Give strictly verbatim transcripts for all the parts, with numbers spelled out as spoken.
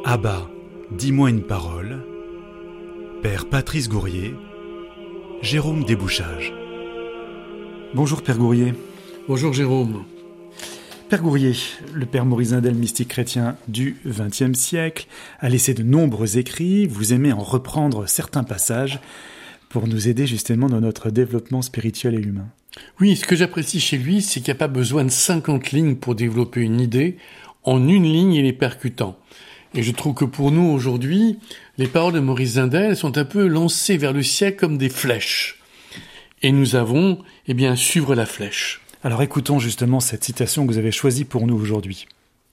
Abba, dis-moi une parole. Père Patrice Gourrier, Jérôme Débouchage. Bonjour Père Gourrier. Bonjour Jérôme. Père Gourrier, le Père Maurice Zindel, mystique chrétien du vingtième siècle, a laissé de nombreux écrits. Vous aimez en reprendre certains passages pour nous aider justement dans notre développement spirituel et humain. Oui, ce que j'apprécie chez lui, c'est qu'il n'y a pas besoin de cinquante lignes pour développer une idée. En une ligne, il est percutant. Et je trouve que pour nous, aujourd'hui, les paroles de Maurice Zindel sont un peu lancées vers le ciel comme des flèches. Et nous avons, eh bien, à suivre la flèche. Alors écoutons justement cette citation que vous avez choisie pour nous aujourd'hui.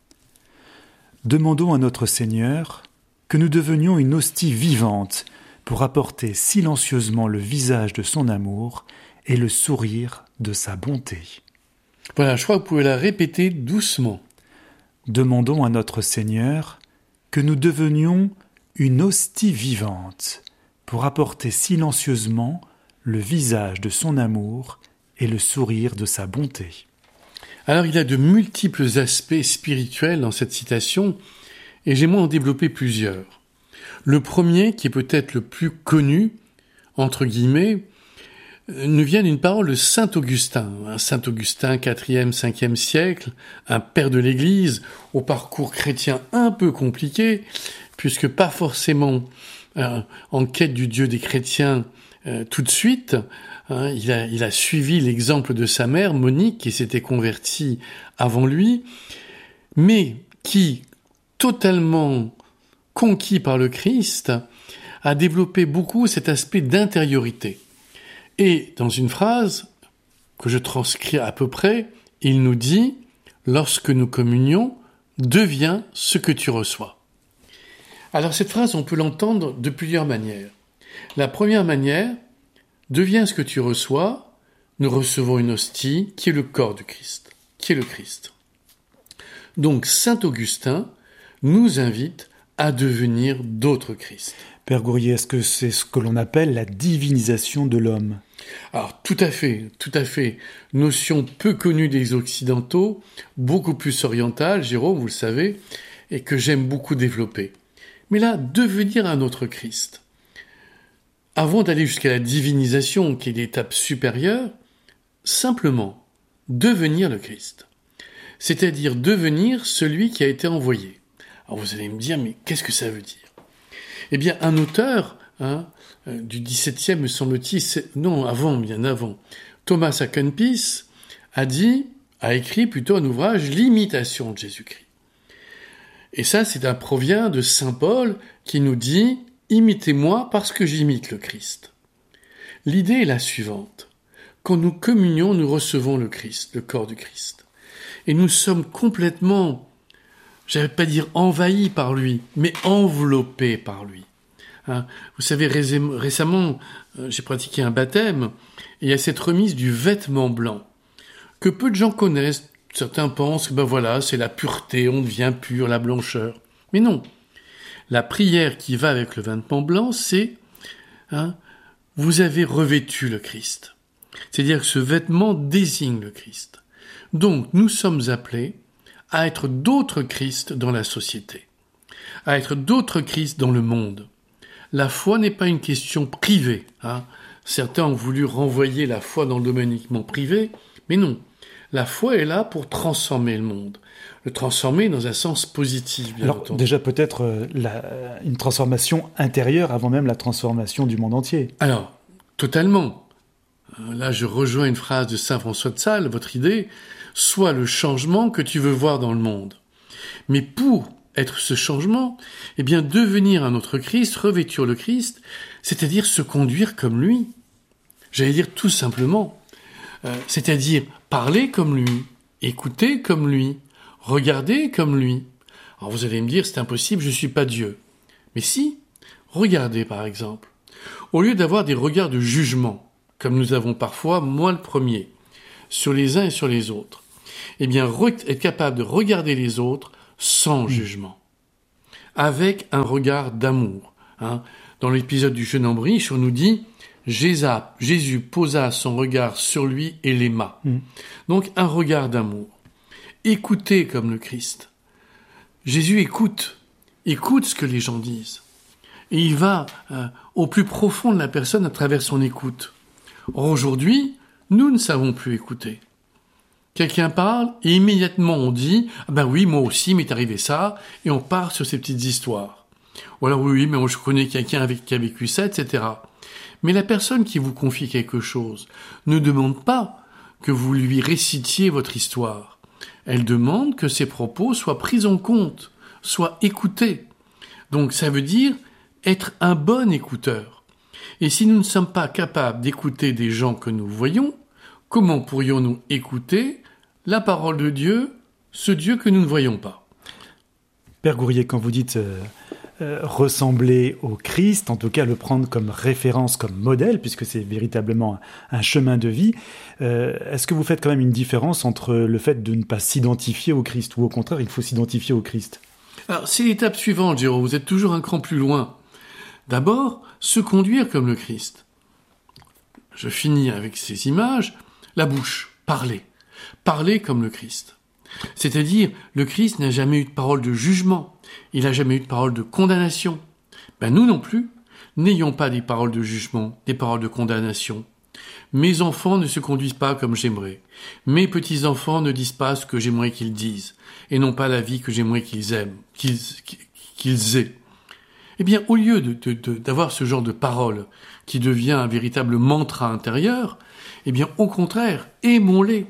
« Demandons à notre Seigneur que nous devenions une hostie vivante pour apporter silencieusement le visage de son amour et le sourire de sa bonté. » Voilà, je crois que vous pouvez la répéter doucement. « Demandons à notre Seigneur que nous devenions une hostie vivante pour apporter silencieusement le visage de son amour et le sourire de sa bonté. » Alors il y a de multiples aspects spirituels dans cette citation, et j'aimerais en développer plusieurs. Le premier, qui est peut-être le plus connu, entre guillemets, nous vient d'une parole de saint Augustin. Saint Augustin, quatrième, cinquième siècle, un père de l'Église, au parcours chrétien un peu compliqué, puisque pas forcément euh, en quête du Dieu des chrétiens euh, tout de suite. Hein, il a, il a suivi l'exemple de sa mère, Monique, qui s'était convertie avant lui, mais qui, totalement conquis par le Christ, a développé beaucoup cet aspect d'intériorité. Et dans une phrase que je transcris à peu près, il nous dit « Lorsque nous communions, deviens ce que tu reçois ». Alors cette phrase, on peut l'entendre de plusieurs manières. La première manière, « Deviens ce que tu reçois », nous recevons une hostie qui est le corps du Christ, qui est le Christ. Donc saint Augustin nous invite à devenir d'autres Christ. Père Gourrier, est-ce que c'est ce que l'on appelle la divinisation de l'homme ? Alors, tout à fait, tout à fait. Notion peu connue des Occidentaux, beaucoup plus orientale, Jérôme, vous le savez, et que j'aime beaucoup développer. Mais là, devenir un autre Christ. Avant d'aller jusqu'à la divinisation, qui est l'étape supérieure, simplement devenir le Christ. C'est-à-dire devenir celui qui a été envoyé. Alors vous allez me dire, mais qu'est-ce que ça veut dire ? Eh bien, un auteur hein, euh, du dix-septième, me semble-t-il, non, avant, bien avant, Thomas à Kempis a dit, a écrit plutôt un ouvrage, l'imitation de Jésus-Christ. Et ça, c'est un provient de saint Paul qui nous dit, imitez-moi parce que j'imite le Christ. L'idée est la suivante. Quand nous communions, nous recevons le Christ, le corps du Christ. Et nous sommes complètement, je ne vais pas dire envahis par lui, mais enveloppés par lui. Hein, vous savez, récemment, euh, j'ai pratiqué un baptême, et il y a cette remise du vêtement blanc, que peu de gens connaissent. Certains pensent que ben voilà, c'est la pureté, on devient pur, la blancheur. Mais non. La prière qui va avec le vêtement blanc, c'est hein, vous avez revêtu le Christ. C'est-à-dire que ce vêtement désigne le Christ. Donc, nous sommes appelés à être d'autres Christ dans la société, à être d'autres Christ dans le monde. La foi n'est pas une question privée. Hein. Certains ont voulu renvoyer la foi dans le domaine uniquement privé, mais non. La foi est là pour transformer le monde. Le transformer dans un sens positif, bien Alors, entendu. déjà peut-être euh, la, une transformation intérieure avant même la transformation du monde entier. Alors, totalement. Là, je rejoins une phrase de saint François de Sales, votre idée, sois le changement que tu veux voir dans le monde. Mais pour être ce changement, eh bien, devenir un autre Christ, revêtir le Christ, c'est-à-dire se conduire comme lui. J'allais dire tout simplement. Euh, c'est-à-dire parler comme lui, écouter comme lui, regarder comme lui. Alors vous allez me dire, c'est impossible, je ne suis pas Dieu. Mais si, regardez par exemple. Au lieu d'avoir des regards de jugement, comme nous avons parfois, moi le premier, sur les uns et sur les autres, eh bien, re- être capable de regarder les autres sans jugement, avec un regard d'amour. Hein. Dans l'épisode du jeune Ambriche, on nous dit Jésus posa son regard sur lui et l'aima. Mm. Donc un regard d'amour. Écoutez comme le Christ. Jésus écoute. écoute ce que les gens disent. Et il va euh, au plus profond de la personne à travers son écoute. Or, aujourd'hui, nous ne savons plus écouter. Quelqu'un parle et immédiatement on dit « Ah ben oui, moi aussi, m'est arrivé ça » et on part sur ces petites histoires. Ou alors « Oui, oui, mais moi je connais quelqu'un avec, qui a vécu ça, et cetera » Mais la personne qui vous confie quelque chose ne demande pas que vous lui récitiez votre histoire. Elle demande que ses propos soient pris en compte, soient écoutés. Donc ça veut dire être un bon écouteur. Et si nous ne sommes pas capables d'écouter des gens que nous voyons, comment pourrions-nous écouter la parole de Dieu, ce Dieu que nous ne voyons pas? Père Gourrier, quand vous dites euh, euh, ressembler au Christ, en tout cas le prendre comme référence, comme modèle, puisque c'est véritablement un, un chemin de vie, euh, est-ce que vous faites quand même une différence entre le fait de ne pas s'identifier au Christ, ou au contraire, il faut s'identifier au Christ? Alors, c'est l'étape suivante, Jérôme, vous êtes toujours un cran plus loin. D'abord, se conduire comme le Christ. Je finis avec ces images. La bouche, parler. Parler comme le Christ. C'est-à-dire, le Christ n'a jamais eu de parole de jugement. Il n'a jamais eu de parole de condamnation. Ben, nous non plus, n'ayons pas des paroles de jugement, des paroles de condamnation. Mes enfants ne se conduisent pas comme j'aimerais. Mes petits-enfants ne disent pas ce que j'aimerais qu'ils disent, et non pas la vie que j'aimerais qu'ils aiment, qu'ils, qu'ils aient. Eh bien, au lieu de, de, de, d'avoir ce genre de parole qui devient un véritable mantra intérieur, eh bien, au contraire, aimons-les.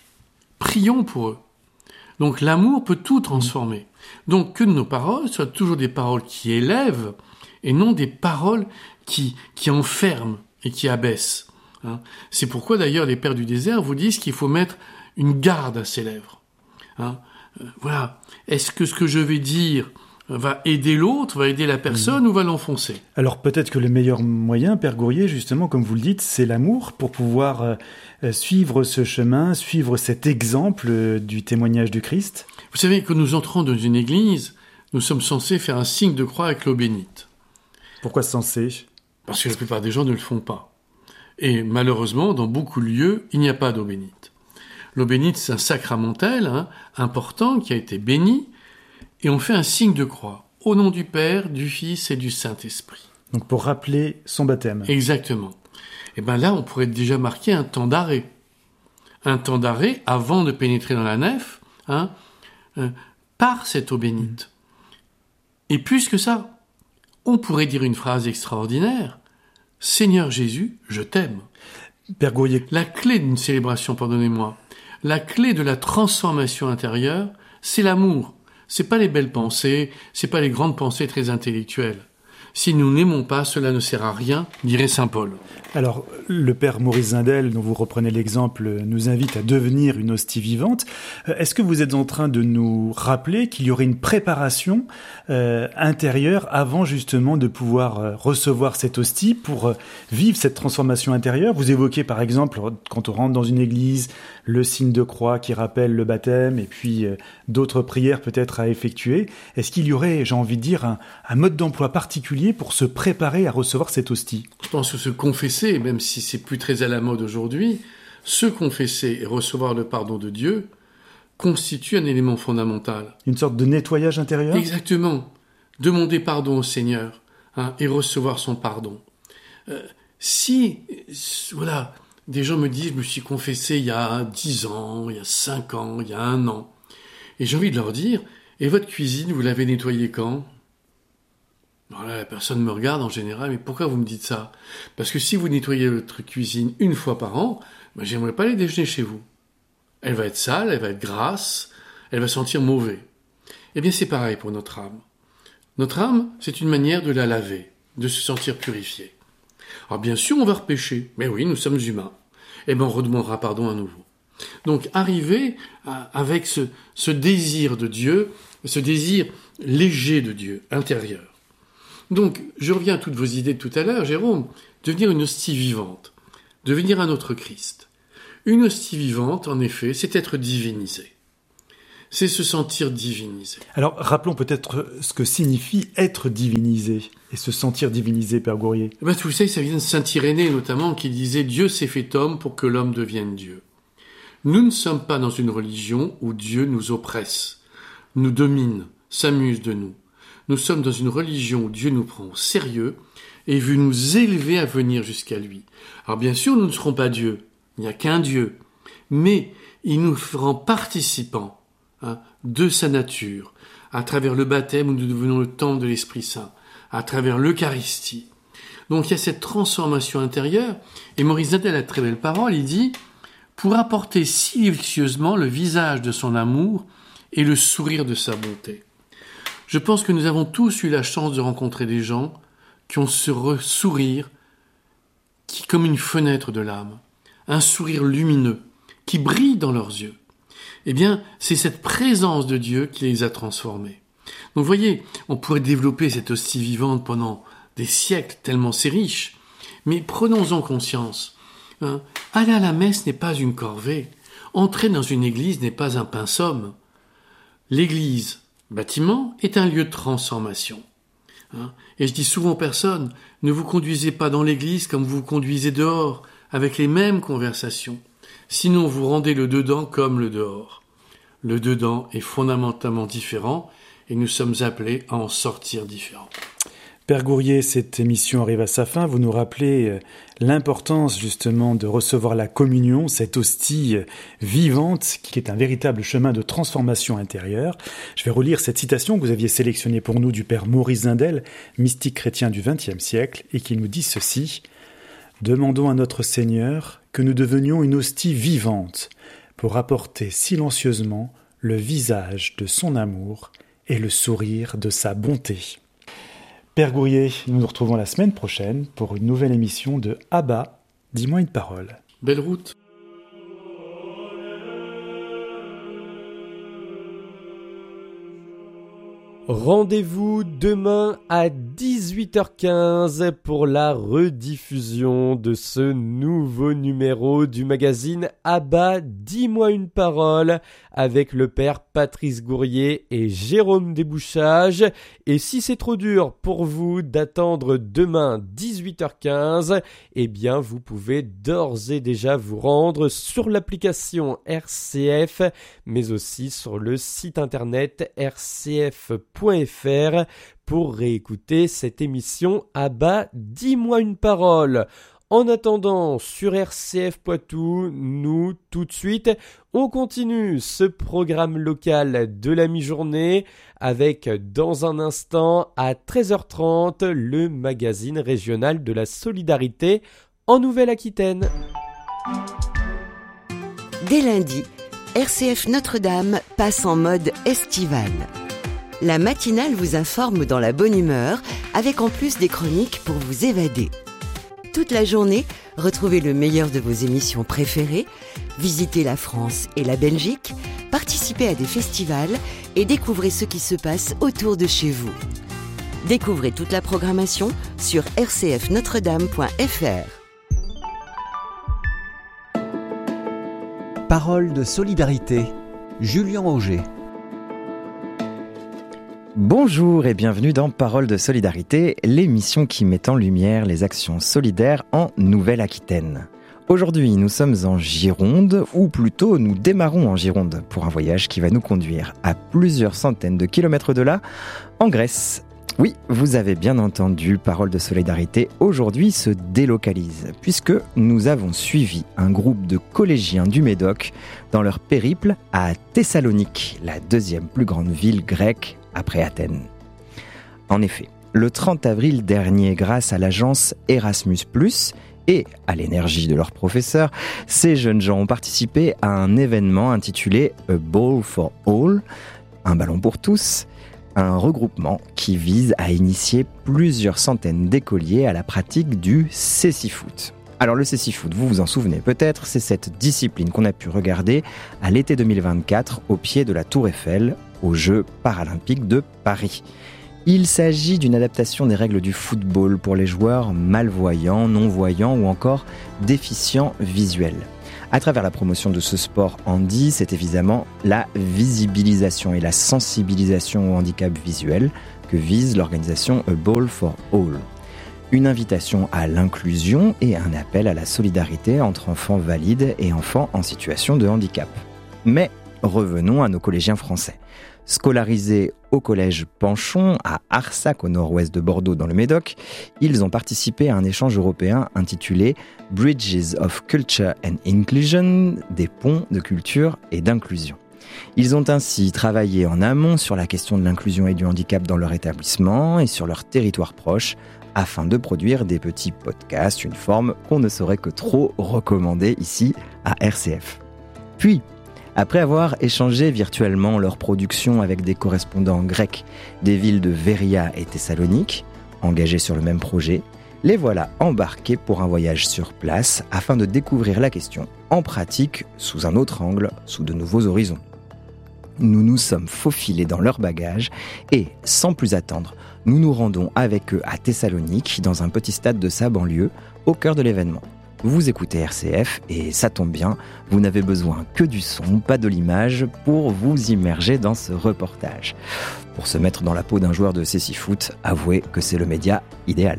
Prions pour eux. Donc, l'amour peut tout transformer. Donc, que nos paroles soient toujours des paroles qui élèvent et non des paroles qui, qui enferment et qui abaissent. Hein. C'est pourquoi, d'ailleurs, les pères du désert vous disent qu'il faut mettre une garde à ses lèvres. Hein. Euh, voilà. Est-ce que ce que je vais dire va aider l'autre, va aider la personne mmh. ou va l'enfoncer? Alors peut-être que le meilleur moyen, Père Gourrier, justement, comme vous le dites, c'est l'amour pour pouvoir euh, suivre ce chemin, suivre cet exemple euh, du témoignage du Christ. Vous savez, quand nous entrons dans une église, nous sommes censés faire un signe de croix avec l'eau bénite. Pourquoi censé? Parce que la plupart des gens ne le font pas. Et malheureusement, dans beaucoup de lieux, il n'y a pas d'eau bénite. L'eau bénite, c'est un sacramentel hein, important qui a été béni, et on fait un signe de croix, au nom du Père, du Fils et du Saint-Esprit. Donc pour rappeler son baptême. Exactement. Et bien là, on pourrait déjà marquer un temps d'arrêt. Un temps d'arrêt avant de pénétrer dans la nef, hein, euh, par cette eau bénite. Et plus que ça, on pourrait dire une phrase extraordinaire. « Seigneur Jésus, je t'aime ». Père Gourrier. La clé d'une célébration, pardonnez-moi, la clé de la transformation intérieure, c'est l'amour. C'est pas les belles pensées, c'est pas les grandes pensées très intellectuelles. Si nous n'aimons pas, cela ne sert à rien, dirait saint Paul. Alors, le père Maurice Zindel, dont vous reprenez l'exemple, nous invite à devenir une hostie vivante. Est-ce que vous êtes en train de nous rappeler qu'il y aurait une préparation euh, intérieure avant justement de pouvoir euh, recevoir cette hostie pour euh, vivre cette transformation intérieure? Vous évoquez par exemple, quand on rentre dans une église, le signe de croix qui rappelle le baptême et puis euh, d'autres prières peut-être à effectuer. Est-ce qu'il y aurait, j'ai envie de dire, un, un mode d'emploi particulier pour se préparer à recevoir cette hostie? Je pense que se confesser, même si c'est plus très à la mode aujourd'hui, se confesser et recevoir le pardon de Dieu constitue un élément fondamental. Une sorte de nettoyage intérieur? Exactement. Demander pardon au Seigneur hein, et recevoir son pardon. Euh, si, voilà, des gens me disent, je me suis confessé il y a dix ans, il y a cinq ans, il y a un an. Et j'ai envie de leur dire, et votre cuisine, vous l'avez nettoyée quand ? Alors là, la personne me regarde en général, mais pourquoi vous me dites ça? Parce que si vous nettoyez votre cuisine une fois par an, ben, j'aimerais pas aller déjeuner chez vous. Elle va être sale, elle va être grasse, elle va sentir mauvais. Eh bien, c'est pareil pour notre âme. Notre âme, c'est une manière de la laver, de se sentir purifié. Alors bien sûr, on va repêcher, mais oui, nous sommes humains. Eh bien, on redemandera pardon à nouveau. Donc, arriver à, avec ce, ce désir de Dieu, ce désir léger de Dieu, intérieur. Donc, je reviens à toutes vos idées de tout à l'heure, Jérôme, devenir une hostie vivante, devenir un autre Christ. Une hostie vivante, en effet, c'est être divinisé. C'est se sentir divinisé. Alors, rappelons peut-être ce que signifie être divinisé et se sentir divinisé, Père Gourrier. Eh bien, vous savez, ça vient de saint Irénée, notamment, qui disait « Dieu s'est fait homme pour que l'homme devienne Dieu ». Nous ne sommes pas dans une religion où Dieu nous oppresse, nous domine, s'amuse de nous. Nous sommes dans une religion où Dieu nous prend au sérieux et veut nous élever à venir jusqu'à lui. Alors bien sûr, nous ne serons pas Dieu, il n'y a qu'un Dieu, mais il nous rend participants hein, de sa nature, à travers le baptême où nous devenons le temple de l'Esprit Saint, à travers l'Eucharistie. Donc il y a cette transformation intérieure, et Maurice Nadel a de très belles paroles, il dit « Pour apporter silencieusement le visage de son amour et le sourire de sa bonté ». Je pense que nous avons tous eu la chance de rencontrer des gens qui ont ce sourire qui comme une fenêtre de l'âme, un sourire lumineux qui brille dans leurs yeux. Eh bien, c'est cette présence de Dieu qui les a transformés. Donc, vous voyez, on pourrait développer cette hostie vivante pendant des siècles, tellement c'est riche. Mais prenons-en conscience. Hein. Aller à la messe n'est pas une corvée. Entrer dans une église n'est pas un pinsomme. L'église, bâtiment, est un lieu de transformation. Hein. Et je dis souvent aux personnes, ne vous conduisez pas dans l'église comme vous vous conduisez dehors, avec les mêmes conversations. Sinon, vous rendez le dedans comme le dehors. Le dedans est fondamentalement différent et nous sommes appelés à en sortir différents. Père Gourrier, cette émission arrive à sa fin. Vous nous rappelez l'importance justement de recevoir la communion, cette hostie vivante qui est un véritable chemin de transformation intérieure. Je vais relire cette citation que vous aviez sélectionnée pour nous du Père Maurice Nadel, mystique chrétien du vingtième siècle, et qui nous dit ceci. « Demandons à notre Seigneur que nous devenions une hostie vivante pour apporter silencieusement le visage de son amour et le sourire de sa bonté. » Père Gourrier, nous nous retrouvons la semaine prochaine pour une nouvelle émission de Abba, dis-moi une parole. Belle route. Rendez-vous demain à dix-huit heures quinze pour la rediffusion de ce nouveau numéro du magazine Abba, dis-moi une parole avec le père Patrice Gourrier et Jérôme Desbouchages. Et si c'est trop dur pour vous d'attendre demain dix-huit heures quinze, eh bien vous pouvez d'ores et déjà vous rendre sur l'application R C F, mais aussi sur le site internet r c f point f r pour réécouter cette émission Abba, dis-moi une parole. En attendant, sur R C F Poitou, nous, tout de suite, on continue ce programme local de la mi-journée avec, dans un instant, à treize heures trente, le magazine régional de la solidarité en Nouvelle-Aquitaine. Dès lundi, R C F Notre-Dame passe en mode estival. La matinale vous informe dans la bonne humeur, avec en plus des chroniques pour vous évader. Toute la journée, retrouvez le meilleur de vos émissions préférées, visitez la France et la Belgique, participez à des festivals et découvrez ce qui se passe autour de chez vous. Découvrez toute la programmation sur r c f notre dame point f r. Parole de solidarité, Julien Auger. Bonjour et bienvenue dans Parole de solidarité, l'émission qui met en lumière les actions solidaires en Nouvelle-Aquitaine. Aujourd'hui, nous sommes en Gironde, ou plutôt nous démarrons en Gironde pour un voyage qui va nous conduire à plusieurs centaines de kilomètres de là, en Grèce. Oui, vous avez bien entendu, Parole de solidarité aujourd'hui se délocalise, puisque nous avons suivi un groupe de collégiens du Médoc dans leur périple à Thessalonique, la deuxième plus grande ville grecque après Athènes. En effet, le trente avril dernier, grâce à l'agence Erasmus plus, et à l'énergie de leurs professeurs, ces jeunes gens ont participé à un événement intitulé A Ball for All, un ballon pour tous, un regroupement qui vise à initier plusieurs centaines d'écoliers à la pratique du cécifoot. Alors le cécifoot, vous vous en souvenez peut-être, c'est cette discipline qu'on a pu regarder à l'été deux mille vingt-quatre au pied de la Tour Eiffel, aux Jeux paralympiques de Paris. Il s'agit d'une adaptation des règles du football pour les joueurs malvoyants, non-voyants ou encore déficients visuels. À travers la promotion de ce sport handi, c'est évidemment la visibilisation et la sensibilisation au handicap visuel que vise l'organisation A Ball for All. Une invitation à l'inclusion et un appel à la solidarité entre enfants valides et enfants en situation de handicap. Mais revenons à nos collégiens français. Scolarisés au collège Panchon, à Arsac, au nord-ouest de Bordeaux, dans le Médoc, ils ont participé à un échange européen intitulé « Bridges of Culture and Inclusion », des ponts de culture et d'inclusion. Ils ont ainsi travaillé en amont sur la question de l'inclusion et du handicap dans leur établissement et sur leur territoire proche, afin de produire des petits podcasts, une forme qu'on ne saurait que trop recommander ici à R C F. Puis, après avoir échangé virtuellement leur production avec des correspondants grecs des villes de Veria et Thessalonique, engagés sur le même projet, les voilà embarqués pour un voyage sur place afin de découvrir la question en pratique sous un autre angle, sous de nouveaux horizons. Nous nous sommes faufilés dans leurs bagages et, sans plus attendre, nous nous rendons avec eux à Thessalonique, dans un petit stade de sa banlieue, au cœur de l'événement. Vous écoutez R C F et ça tombe bien, vous n'avez besoin que du son, pas de l'image, pour vous immerger dans ce reportage. Pour se mettre dans la peau d'un joueur de cécifoot, avouez que c'est le média idéal.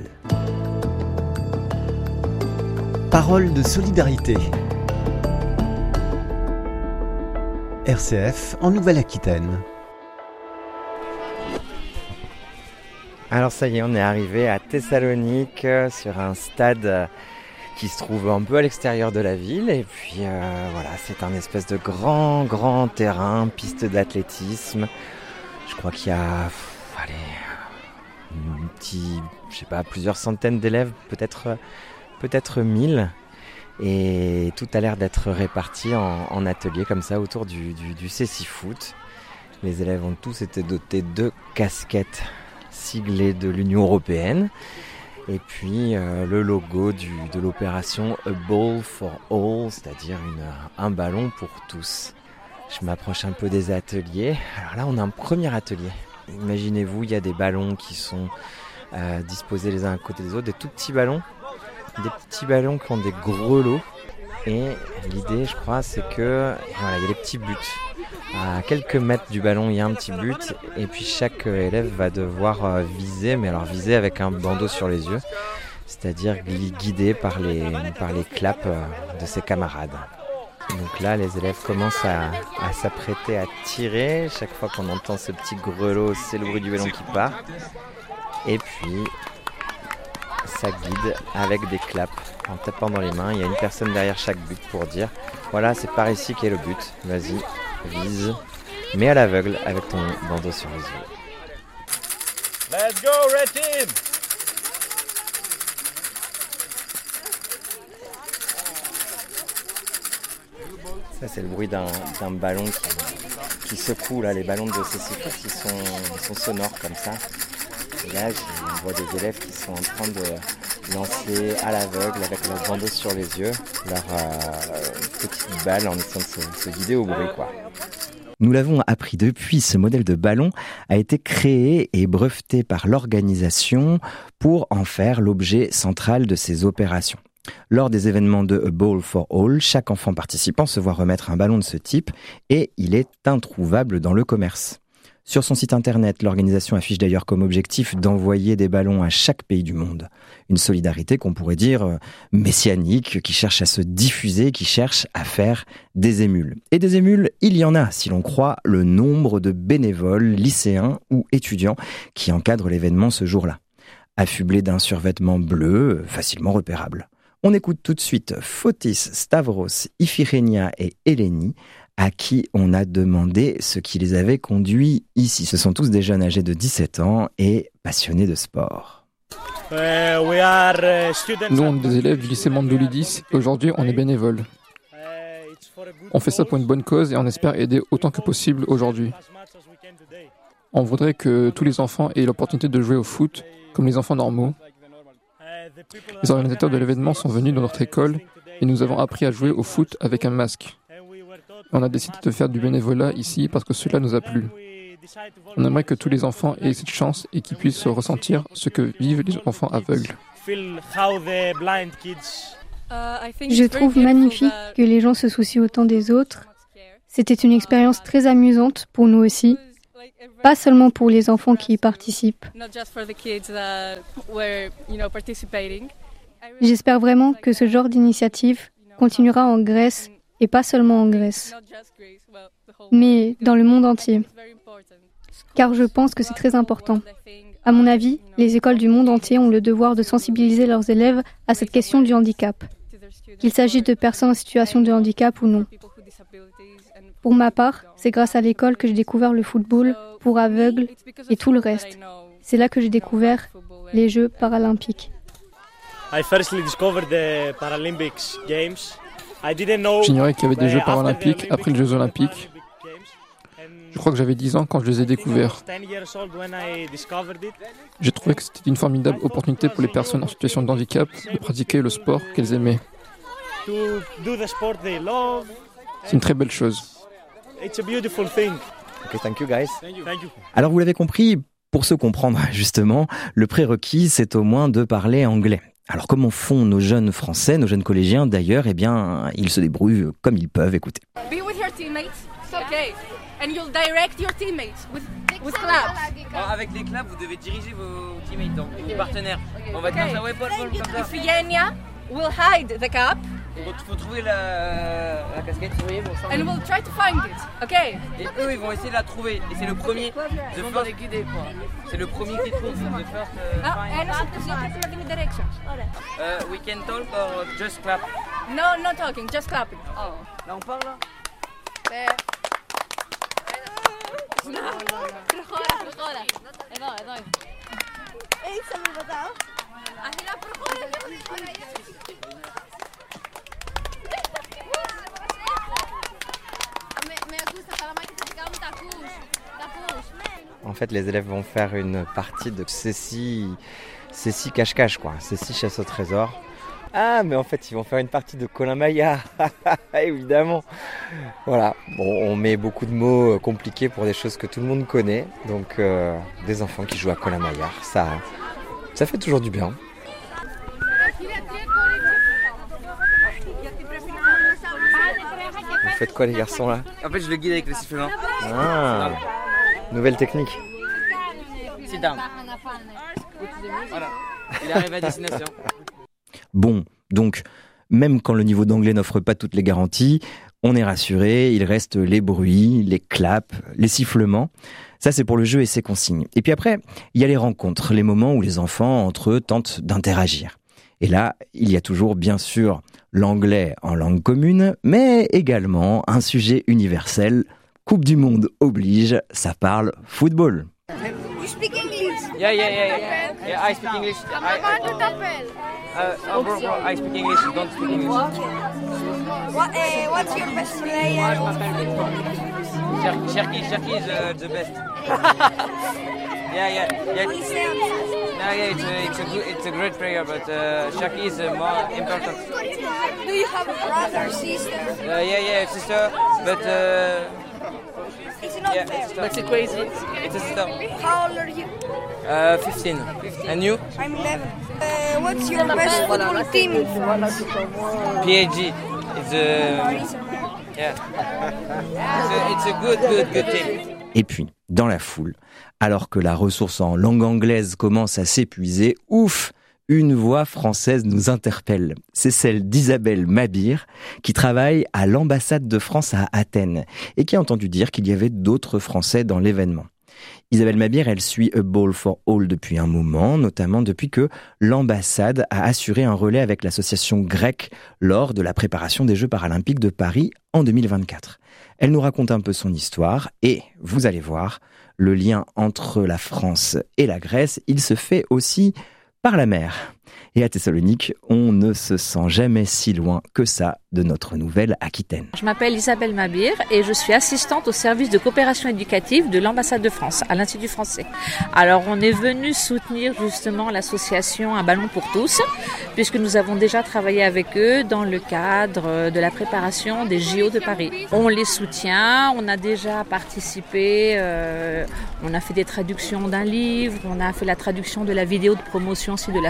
Parole de solidarité. R C F en Nouvelle-Aquitaine. Alors ça y est, on est arrivé à Thessalonique, sur un stade qui se trouve un peu à l'extérieur de la ville. Et puis euh, voilà, c'est un espèce de grand, grand terrain, piste d'athlétisme. Je crois qu'il y a, pff, allez, un petit, je sais pas, plusieurs centaines d'élèves, peut-être, peut-être mille. Et tout a l'air d'être réparti en, en ateliers comme ça autour du, du, du cécifoot. Les élèves ont tous été dotés de casquettes siglées de l'Union européenne. Et puis euh, le logo du, de l'opération A Ball for All, c'est-à-dire une, un ballon pour tous. Je m'approche un peu des ateliers. Alors là, on a un premier atelier. Imaginez-vous, il y a des ballons qui sont euh, disposés les uns à côté des autres, des tout petits ballons. Des petits ballons qui ont des grelots. Et l'idée, je crois, c'est que voilà, il y a des petits buts. À quelques mètres du ballon, il y a un petit but. Et puis chaque élève va devoir viser, mais alors viser avec un bandeau sur les yeux. C'est-à-dire guidé par les, par les claps de ses camarades. Donc là, les élèves commencent à, à s'apprêter à tirer. Chaque fois qu'on entend ce petit grelot, c'est le bruit du ballon qui part. Et puis ça guide avec des claps en tapant dans les mains. Il y a une personne derrière chaque but pour dire voilà, c'est par ici qu'est le but, vas-y, vise, mais à l'aveugle avec ton bandeau sur les yeux. Let's go, Red Team! Ça, c'est le bruit d'un, d'un ballon qui, qui secoue. Là, les ballons de cécifoot, ils sont, ils sont sonores comme ça. Et là, on voit des élèves qui sont en train de lancer à l'aveugle avec leur bandeau sur les yeux, leur euh, petite balle en essayant de se, se guider au bruit, quoi. Nous l'avons appris depuis, ce modèle de ballon a été créé et breveté par l'organisation pour en faire l'objet central de ses opérations. Lors des événements de A Ball for All, chaque enfant participant se voit remettre un ballon de ce type et il est introuvable dans le commerce. Sur son site internet, l'organisation affiche d'ailleurs comme objectif d'envoyer des ballons à chaque pays du monde. Une solidarité qu'on pourrait dire messianique, qui cherche à se diffuser, qui cherche à faire des émules. Et des émules, il y en a, si l'on croit le nombre de bénévoles, lycéens ou étudiants qui encadrent l'événement ce jour-là. Affublés d'un survêtement bleu, facilement repérable. On écoute tout de suite Fotis, Stavros, Iphigénia et Eleni, à qui on a demandé ce qui les avait conduits ici. Ce sont tous des jeunes âgés de dix-sept ans et passionnés de sport. Nous, on est des élèves du lycée Mandoulidis. Aujourd'hui, on est bénévoles. On fait ça pour une bonne cause et on espère aider autant que possible aujourd'hui. On voudrait que tous les enfants aient l'opportunité de jouer au foot comme les enfants normaux. Les organisateurs de l'événement sont venus dans notre école et nous avons appris à jouer au foot avec un masque. On a décidé de faire du bénévolat ici parce que cela nous a plu. On aimerait que tous les enfants aient cette chance et qu'ils puissent ressentir ce que vivent les enfants aveugles. Je trouve magnifique que les gens se soucient autant des autres. C'était une expérience très amusante pour nous aussi, pas seulement pour les enfants qui y participent. J'espère vraiment que ce genre d'initiative continuera en Grèce et pas seulement en Grèce, mais dans le monde entier. Car je pense que c'est très important. À mon avis, les écoles du monde entier ont le devoir de sensibiliser leurs élèves à cette question du handicap, qu'il s'agisse de personnes en situation de handicap ou non. Pour ma part, c'est grâce à l'école que j'ai découvert le football pour aveugles et tout le reste. C'est là que j'ai découvert les Jeux paralympiques. J'ignorais qu'il y avait des Jeux paralympiques après les Jeux olympiques. Je crois que j'avais dix ans quand je les ai découverts. J'ai trouvé que c'était une formidable opportunité pour les personnes en situation de handicap de pratiquer le sport qu'elles aimaient. C'est une très belle chose. Okay, thank you guys. Alors vous l'avez compris, pour se comprendre justement, le prérequis c'est au moins de parler anglais. Alors comment font nos jeunes français, nos jeunes collégiens d'ailleurs? Eh bien, ils se débrouillent comme ils peuvent, écoutez. Be with your teammates, okay. And you'll direct your teammates with, with claps. Alors, avec les claps, vous devez diriger vos teammates, donc vos partenaires. On va dire ça, ouais, Paul, Paul, comme ça. Iphigenia will hide the cap. Il faut trouver la, la casquette. And we'll try to find it, okay. Et eux, ils vont essayer de la trouver. Et c'est le premier. Ils vont dans les guider, quoi. C'est le premier qui trouve. The first, uh, ah, and also in the direction. Uh, we can talk or just clap. No, no talking, just clapping. Oh. Là, on parle là. There. En fait, les élèves vont faire une partie de Cécile, Cécile cache-cache, quoi. Cécile chasse au trésor. Ah, mais en fait, ils vont faire une partie de Colin Maillard, évidemment. Voilà, bon, on met beaucoup de mots compliqués pour des choses que tout le monde connaît. Donc, euh, des enfants qui jouent à Colin Maillard, ça, ça fait toujours du bien. Vous faites quoi, les garçons, là? En fait, je le guide avec le sifflement. Ah, nouvelle technique. Sit down. Voilà, il arrive à destination. Bon, donc, même quand le niveau d'anglais n'offre pas toutes les garanties, on est rassuré, il reste les bruits, les claps, les sifflements. Ça, c'est pour le jeu et ses consignes. Et puis après, il y a les rencontres, les moments où les enfants, entre eux, tentent d'interagir. Et là, il y a toujours, bien sûr, l'anglais en langue commune, mais également un sujet universel. Coupe du Monde oblige, ça parle football. You speak English? Yeah, yeah, yeah, yeah. Yeah, I speak English. I, I, uh, oh, bro, bro, I speak English. Don't speak English. What, uh, what's your best player? Cherki, Cherki is uh, the best. yeah, yeah, yeah. No, yeah, it's a, it's a good, it's a great player, but uh, Cherki is uh, more important. Do you have a brother, sister? Uh, yeah, yeah, sister, but. Uh, It's not yeah, fair. but it's crazy. It's a sister. How old are you? Uh, fifteen. And you? I'm eleven. Uh, what's your best football team in France? P S G. It's a, yeah. It's a, it's a good, good, good team. Et puis, dans la foule, alors que la ressource en langue anglaise commence à s'épuiser, ouf, une voix française nous interpelle. C'est celle d'Isabelle Mabir, qui travaille à l'ambassade de France à Athènes et qui a entendu dire qu'il y avait d'autres Français dans l'événement. Isabelle Mabir, elle suit A Ball for All depuis un moment, notamment depuis que l'ambassade a assuré un relais avec l'association grecque lors de la préparation des Jeux paralympiques de Paris en deux mille vingt-quatre. Elle nous raconte un peu son histoire et, vous allez voir, le lien entre la France et la Grèce, il se fait aussi par la mer. Et à Thessalonique, on ne se sent jamais si loin que ça de notre Nouvelle-Aquitaine. Je m'appelle Isabelle Mabir et je suis assistante au service de coopération éducative de l'ambassade de France à l'Institut français. Alors on est venu soutenir justement l'association Un ballon pour tous, puisque nous avons déjà travaillé avec eux dans le cadre de la préparation des J O de Paris. On les soutient, on a déjà participé, euh, on a fait des traductions d'un livre, on a fait la traduction de la vidéo de promotion aussi de l'association.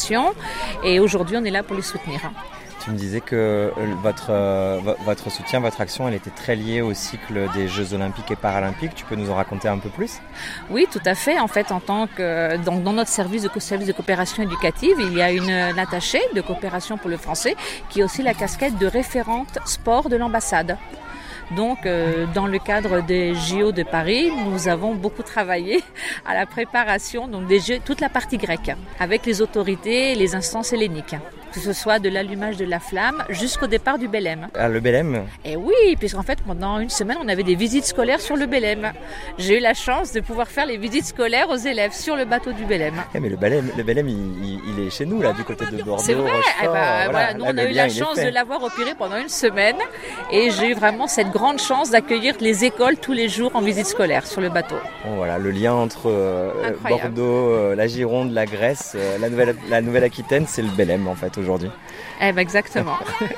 fédération et aujourd'hui on est là pour les soutenir. Tu me disais que votre, euh, votre soutien, votre action, elle était très liée au cycle des Jeux Olympiques et Paralympiques. Tu peux nous en raconter un peu plus ? Oui, tout à fait. En fait, en tant que dans, dans notre service de, service de coopération éducative, il y a une, une attachée de coopération pour le français qui a aussi la casquette de référente sport de l'ambassade. Donc, euh, dans le cadre des J O de Paris, nous avons beaucoup travaillé à la préparation donc des Jeux, toute la partie grecque, avec les autorités et les instances helléniques. Que ce soit de l'allumage de la flamme jusqu'au départ du Bélème. Ah, le Bélème ? Et oui, puisqu'en fait, pendant une semaine, on avait des visites scolaires sur le Bélème. J'ai eu la chance de pouvoir faire les visites scolaires aux élèves sur le bateau du Bélème. Eh mais le Bélème, le Bélème il, il, il est chez nous, là, du côté de Bordeaux. C'est vrai, eh ben, voilà. voilà. Nous, là, on a eu la chance de l'avoir opéré pendant une semaine. Et j'ai eu vraiment cette grande chance d'accueillir les écoles tous les jours en visite scolaire sur le bateau. Bon, voilà, le lien entre euh, Bordeaux, euh, la Gironde, la Grèce, euh, la, Nouvelle, la Nouvelle-Aquitaine, c'est le Bélème, en fait, aujourd'hui. Eh ben exactement.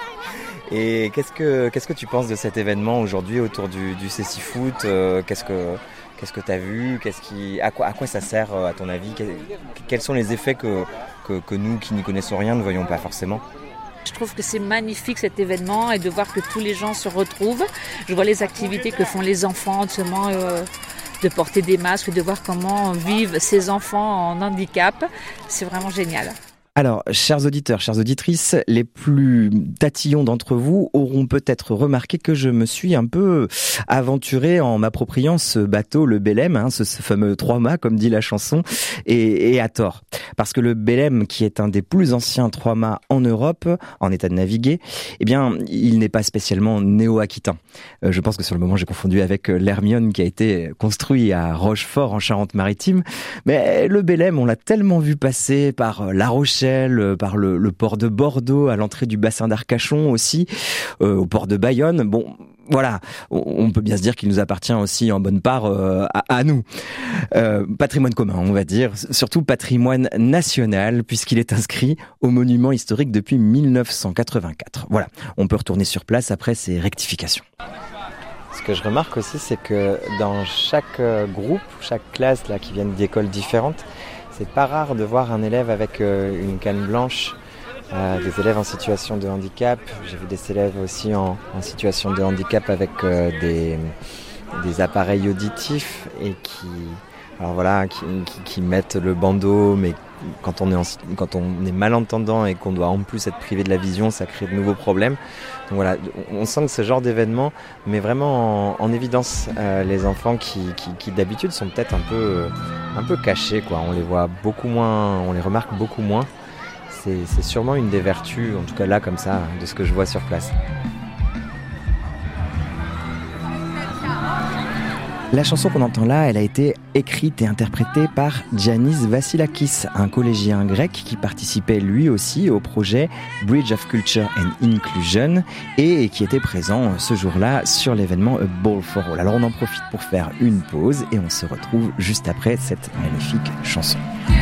Et qu'est-ce que, qu'est-ce que tu penses de cet événement aujourd'hui autour du, du Cécifoot euh, Qu'est-ce que qu'est-ce que tu as vu qu'est-ce qui, à, quoi, à quoi ça sert à ton avis Quels sont les effets que, que, que nous qui n'y connaissons rien ne voyons pas forcément ? Je trouve que c'est magnifique cet événement et de voir que tous les gens se retrouvent. Je vois les activités que font les enfants, seulement euh, de porter des masques, de voir comment vivent ces enfants en handicap. C'est vraiment génial. Alors, chers auditeurs, chères auditrices, les plus tatillons d'entre vous auront peut-être remarqué que je me suis un peu aventuré en m'appropriant ce bateau, le Bélème, hein, ce, ce fameux trois-mâts, comme dit la chanson, et, et à tort. Parce que le Bélème, qui est un des plus anciens trois-mâts en Europe, en état de naviguer, eh bien, il n'est pas spécialement néo-aquitain. Euh, je pense que sur le moment, j'ai confondu avec l'Hermione qui a été construit à Rochefort, en Charente-Maritime. Mais le Bélème, on l'a tellement vu passer par La Rochelle, par le, le port de Bordeaux, à l'entrée du bassin d'Arcachon aussi, euh, au port de Bayonne. Bon, voilà, on, on peut bien se dire qu'il nous appartient aussi en bonne part euh, à, à nous. Euh, patrimoine commun, on va dire, surtout patrimoine national, puisqu'il est inscrit au monument historique depuis mille neuf cent quatre-vingt-quatre. Voilà, on peut retourner sur place après ces rectifications. Ce que je remarque aussi, c'est que dans chaque groupe, chaque classe là, qui viennent d'écoles différentes, c'est pas rare de voir un élève avec euh, une canne blanche, euh, des élèves en situation de handicap. J'ai vu des élèves aussi en, en situation de handicap avec euh, des, des appareils auditifs et qui, alors voilà, qui, qui, qui mettent le bandeau, mais quand on est, en, quand on est malentendant et qu'on doit en plus être privé de la vision, ça crée de nouveaux problèmes. Donc voilà, on sent que ce genre d'événement met vraiment en, en évidence euh, les enfants qui, qui, qui d'habitude sont peut-être un peu, un peu cachés, quoi. On les voit beaucoup moins, on les remarque beaucoup moins. C'est, c'est sûrement une des vertus, en tout cas là comme ça, de ce que je vois sur place. La chanson qu'on entend là, elle a été écrite et interprétée par Giannis Vassilakis, un collégien grec qui participait lui aussi au projet Bridge of Culture and Inclusion et qui était présent ce jour-là sur l'événement A Ball for All. Alors on en profite pour faire une pause et on se retrouve juste après cette magnifique chanson.